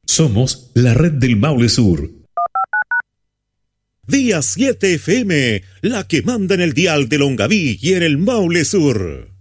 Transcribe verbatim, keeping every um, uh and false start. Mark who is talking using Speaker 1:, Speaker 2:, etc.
Speaker 1: Somos la red del Maule Sur.
Speaker 2: Día siete F M, la que manda en el dial de Longaví y en el Maule Sur.